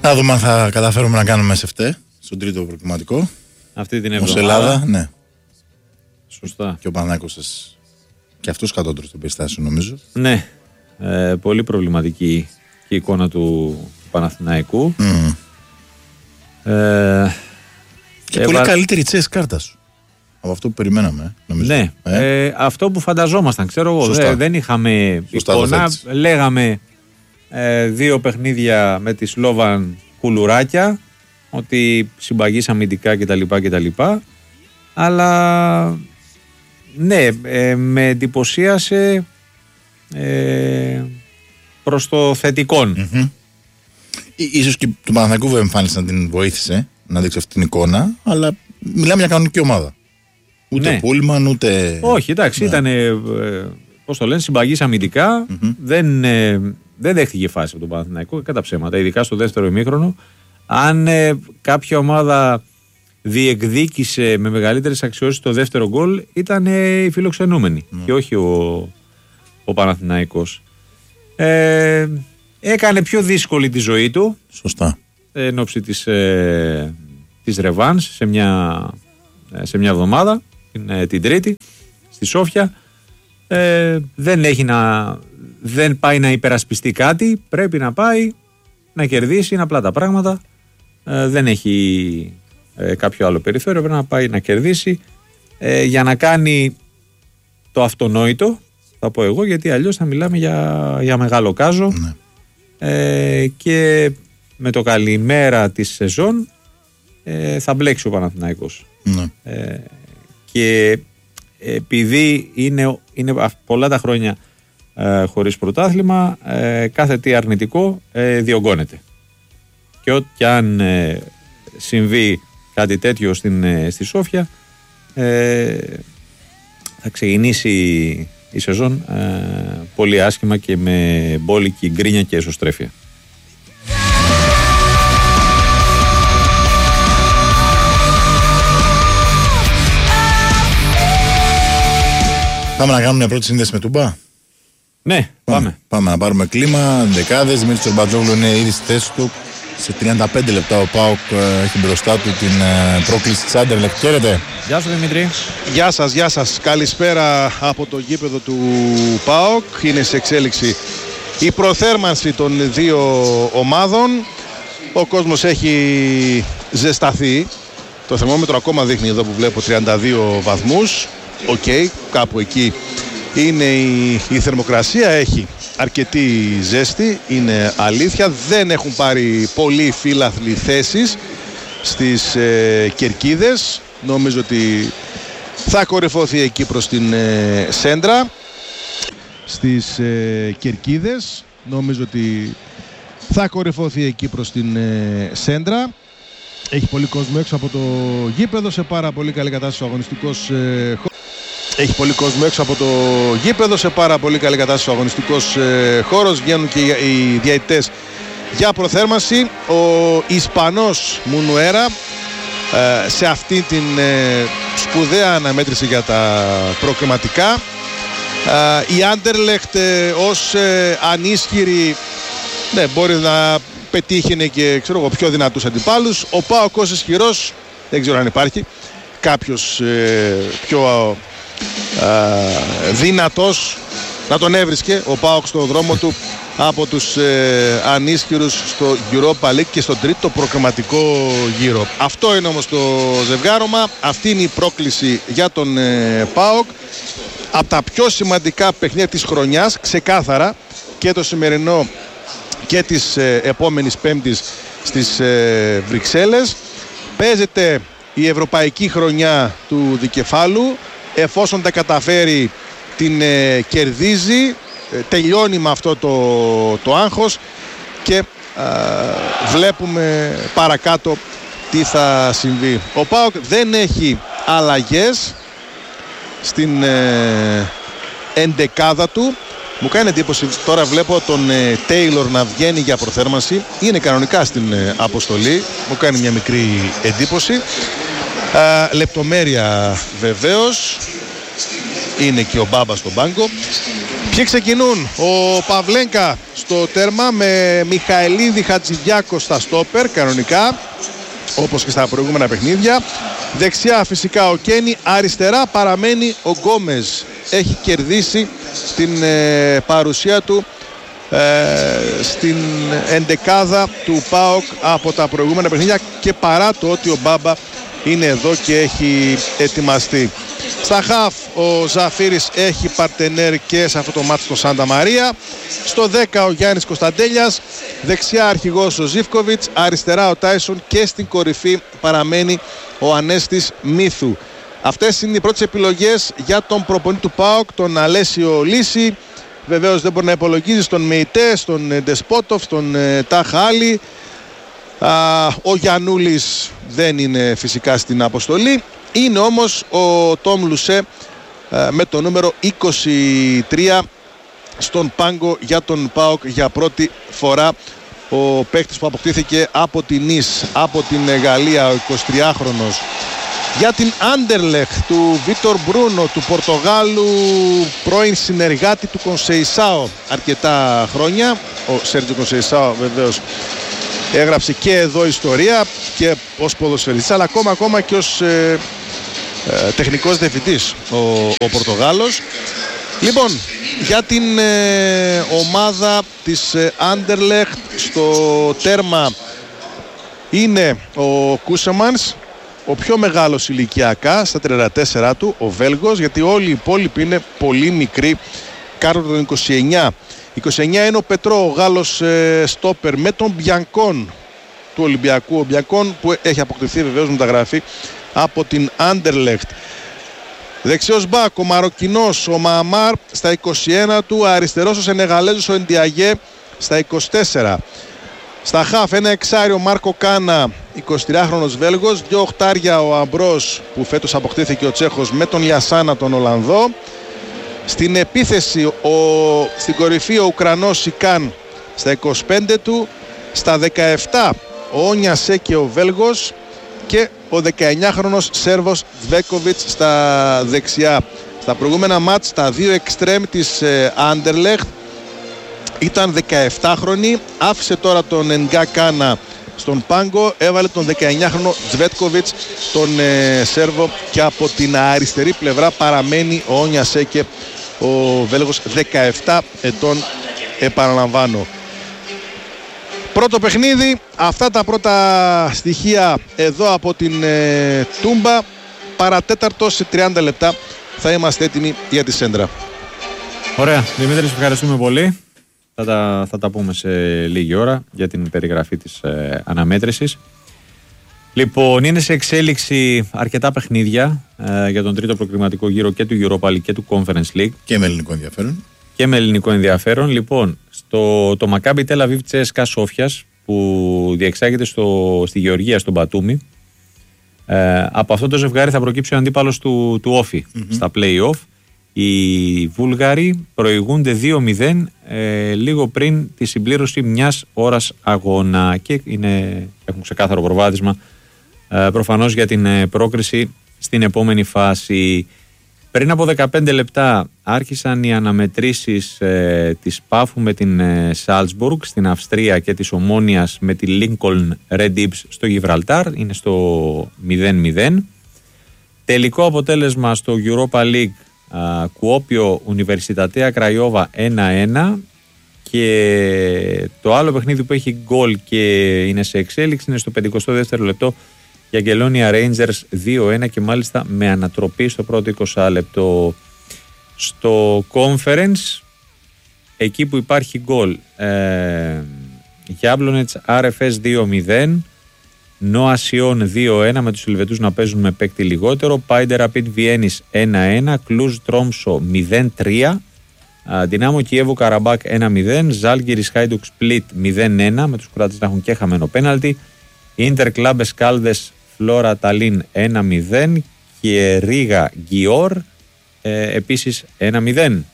Να δούμε αν θα καταφέρουμε να κάνουμε σεφτέ στον τρίτο προκριματικό. Αυτή την εβδομάδα. Ως Ελλάδα, ναι. Σωστά. Και ο Παναθηναϊκός και αυτός κατώτερος των περιστάσεων, νομίζω. Ναι. Πολύ προβληματική και η εικόνα του Παναθηναϊκού. Και πολύ καλύτερη τσες κάρτα σου από αυτό που περιμέναμε, νομίζω. Ναι. Αυτό που φανταζόμασταν, ξέρω εγώ. Δεν είχαμε εικόνα. Λέγαμε 2 παιχνίδια με τη Σλόβαν κουλουράκια, ότι συμπαγής αμυντικά κτλ. Αλλά ναι, με εντυπωσίασε προς το θετικόν. Ίσως και του Παναθηναϊκού εμφάνιση να την βοήθησε να δείξει αυτή την εικόνα, αλλά μιλάμε για κανονική ομάδα. Ούτε πούλμαν, ούτε. Όχι, εντάξει, ήταν. Πώς το λένε, συμπαγής αμυντικά. Δεν δέχτηκε φάση από τον Παναθηναϊκό, κατά ψέματα, ειδικά στο δεύτερο ημίχρονο. Αν κάποια ομάδα διεκδίκησε με μεγαλύτερες αξιώσεις το δεύτερο γκολ, ήταν οι φιλοξενούμενοι και όχι ο Παναθηναϊκός. Έκανε πιο δύσκολη τη ζωή του. Σωστά. Εν ώψη της ρεβάνς σε μια εβδομάδα, την Τρίτη, στη Σόφια. Δεν πάει να υπερασπιστεί κάτι, πρέπει να πάει να κερδίσει, είναι απλά τα πράγματα. Δεν έχει κάποιο άλλο περιθώριο, πρέπει να πάει να κερδίσει για να κάνει το αυτονόητο, θα πω εγώ, γιατί αλλιώς θα μιλάμε για μεγάλο κάζο. Και με το καλημέρα της σεζόν θα μπλέξει ο Παναθηναϊκός. Και επειδή είναι πολλά τα χρόνια χωρίς πρωτάθλημα, κάθε τι αρνητικό διωγγώνεται. Και ό,τι αν συμβεί κάτι τέτοιο στη Σόφια, θα ξεκινήσει η σεζόν πολύ άσχημα και με μπόλικη γκρίνια και εσωστρέφεια. Πάμε να κάνουμε μια πρώτη σύνδεση με Τούμπα. Ναι, πάμε. Πάμε να πάρουμε κλίμα, δεκάδες. Δημήτρης Τσορμπατζόγλου είναι ήδη στη θέση του. Σε 35 λεπτά ο ΠΑΟΚ έχει μπροστά του την πρόκληση της Άντερλεχτ. Χαίρετε. Γεια σου Δημήτρη. Γεια σας. Καλησπέρα από το γήπεδο του ΠΑΟΚ. Είναι σε εξέλιξη η προθέρμανση των δύο ομάδων. Ο κόσμος έχει ζεσταθεί. Το θερμόμετρο ακόμα δείχνει εδώ που βλέπω 32 βαθμούς. Κάπου εκεί είναι η θερμοκρασία, έχει αρκετή ζέστη, είναι αλήθεια. Δεν έχουν πάρει πολλοί φύλαθλοι θέσεις στις κερκίδες. Νομίζω ότι θα κορυφωθεί εκεί προς την Σέντρα. Στις κερκίδες νομίζω ότι θα κορυφωθεί εκεί προς την Σέντρα. Έχει πολύ κόσμο έξω από το γήπεδο, σε πάρα πολύ καλή κατάσταση ο αγωνιστικός χώρος. Έχει πολύ κόσμο έξω από το γήπεδο, σε πάρα πολύ καλή κατάσταση ο αγωνιστικός χώρος. Βγαίνουν και οι διαιτητές για προθέρμανση. Ο Ισπανός Μουνουέρα σε αυτή την σπουδαία αναμέτρηση για τα προκριματικά. Η Άντερλεχτ ως ανίσχυρη, ναι, μπορεί να πετύχει και πιο δυνατούς αντιπάλους. Ο ΠΑΟΚ ως ισχυρός, δεν ξέρω αν υπάρχει κάποιος πιο δυνατός να τον έβρισκε ο ΠΑΟΚ στο δρόμο του από τους ανίσχυρους στο Europa League και στον τρίτο προκριματικό γύρο. Αυτό είναι όμως το ζευγάρωμα, αυτή είναι η πρόκληση για τον ΠΑΟΚ. Από τα πιο σημαντικά παιχνίδια της χρονιάς, ξεκάθαρα, και το σημερινό και της επόμενης Πέμπτης στις Βρυξέλλες. Παίζεται η ευρωπαϊκή χρονιά του δικεφάλου. Εφόσον τα καταφέρει, την κερδίζει, τελειώνει με αυτό το άγχος και βλέπουμε παρακάτω τι θα συμβεί. Ο ΠΑΟΚ δεν έχει αλλαγές στην εντεκάδα του. Μου κάνει εντύπωση, τώρα βλέπω τον Τέιλορ να βγαίνει για προθέρμανση. Είναι κανονικά στην αποστολή. Μου κάνει μια μικρή εντύπωση. Λεπτομέρεια βεβαίως. Είναι και ο Μπάμπας στον πάγκο. Ποιοι ξεκινούν? Ο Παυλένκα στο τέρμα με Μιχαηλίδη Χατζηδιάκο στα στόπερ κανονικά, όπως και στα προηγούμενα παιχνίδια. Δεξιά φυσικά ο Κένι, αριστερά παραμένει ο Γκόμεζ. Έχει κερδίσει την παρουσία του στην εντεκάδα του ΠΑΟΚ από τα προηγούμενα παιχνίδια και παρά το ότι ο Μπάμπα είναι εδώ και έχει ετοιμαστεί. Στα χαφ ο Ζαφύρης έχει παρτενέρ και σε αυτό το μάτι στο Σάντα Μαρία. Στο 10 ο Γιάννης Κωνσταντέλιας, δεξιά αρχηγός ο Ζίβκοβιτς, αριστερά ο Τάισον και στην κορυφή παραμένει ο Ανέστης Μίθου. Αυτές είναι οι πρώτες επιλογές για τον προπονητή του ΠΑΟΚ, τον Αλέσιο Λύση. Βεβαίως δεν μπορεί να υπολογίζει στον Μεϊτέ, στον Ντεσπότοφ, στον Ταχάλη. Ο Γιαννούλης δεν είναι φυσικά στην αποστολή. Είναι όμως ο Τόμ Λουσέ με το νούμερο 23 στον πάγκο για τον ΠΑΟΚ για πρώτη φορά. Ο παίκτης που αποκτήθηκε από την Νις, από την Γαλλία, ο 23χρονος. Για την Άντερλεχτ του Βίτορ Μπρούνο, του Πορτογάλου, πρώην συνεργάτη του Κονσεϊσάο αρκετά χρόνια. Ο Σέρτζιο Κονσεϊσάο βεβαίως έγραψε και εδώ ιστορία και ως ποδοσφαιριστής, αλλά ακόμα και ως τεχνικός διευθυντής ο Πορτογάλος. Λοιπόν, για την ομάδα της Άντερλεχτ στο τέρμα είναι ο Κούσεμανς, ο πιο μεγάλος ηλικιακά στα 34 του, ο Βέλγος, γιατί όλοι οι υπόλοιποι είναι πολύ μικροί, κάτω των 29. 29 είναι ο Πετρό, ο Γάλλος στόπερ, με τον Μπιανκόν του Ολυμπιακού, ο Μπιανκόν που έχει αποκτηθεί βεβαίως μεταγραφή από την Άντερλεχτ. Δεξιός μπακ, ο Μαροκινός, ο Μααμάρ στα 21 του, αριστερός ο Σενεγαλέζος, ο Εντιαγέ στα 24. Στα χαφ ένα εξάριο Μάρκο Κάνα, 23χρονος Βέλγος, 2 οχτάρια ο Αμπρός που φέτος αποκτήθηκε ο Τσέχος με τον Λιασάνα τον Ολλανδό. Στην επίθεση στην κορυφή ο Ουκρανός Σικάν στα 25 του, στα 17 ο Όνια Σέκε ο Βέλγος και ο 19χρονος Σέρβος Δβέκοβιτς στα δεξιά. Στα προηγούμενα μάτς τα δύο εξτρέμ της Άντερλεχτ ήταν 17χρονοι, άφησε τώρα τον Ενγκά Κάνα στον πάγκο, έβαλε τον 19χρονο Δβέτκοβιτς, τον Σέρβο, και από την αριστερή πλευρά παραμένει ο Όνια Σέκε, ο Βέλγος, 17 ετών, επαναλαμβάνω. Πρώτο παιχνίδι, αυτά τα πρώτα στοιχεία εδώ από την Τούμπα. Παρατέταρτο, σε 30 λεπτά θα είμαστε έτοιμοι για τη σέντρα. Ωραία, Δημήτρη, ευχαριστούμε πολύ. Θα τα πούμε σε λίγη ώρα για την περιγραφή της αναμέτρησης. Λοιπόν, είναι σε εξέλιξη αρκετά παιχνίδια για τον τρίτο προκριματικό γύρο και του Europa League και του Conference League. Και με ελληνικό ενδιαφέρον. Λοιπόν, το Μακάμπι Τελ Αβίβ CSKA Σόφιας που διεξάγεται στη Γεωργία, στον Μπατούμι. Από αυτό το ζευγάρι θα προκύψει ο αντίπαλος του Όφι στα play-off. Οι Βούλγαροι προηγούνται 2-0 λίγο πριν τη συμπλήρωση μιας ώρας αγώνα και έχουν ξεκάθαρο προβάδισμα προφανώς για την πρόκριση στην επόμενη φάση. Πριν από 15 λεπτά άρχισαν οι αναμετρήσεις της Πάφου με την Σάλτσμπουργκ στην Αυστρία και της Ομόνιας με τη Λίνκολν Ρεντ στο Γιβραλτάρ. Είναι στο 0-0. Τελικό αποτέλεσμα στο Europa League, Κουόπιο Ουνιβερσιτατέα Κραϊόβα 1-1, και το άλλο παιχνίδι που έχει γκολ και είναι σε εξέλιξη είναι στο 52ο λεπτό για Αγγελόνια Rangers 2-1 και μάλιστα με ανατροπή στο πρώτο 20 λεπτό. Στο Conference, εκεί που υπάρχει γκολ, Γιάμπλονετς RFS 2-0, Νόα Σιόν 2-1 με τους Ελβετούς να παίζουν με παίκτη λιγότερο, Πάιντερ Ραπίτ Βιέννης 1-1, Κλουζ Τρόμσο 0-3, Δυνάμο Κιέβου Καραμπάκ 1-0, Ζάλγκιρις Χάιντουκ Σπλίτ 0-1 με τους Κροάτες να έχουν και χαμένο πέναλτι, Ίντερ Κλάμπες Κάλδες Φλόρα Ταλίν 1-0 και Ρίγα Γκιόρ επίσης 1-0.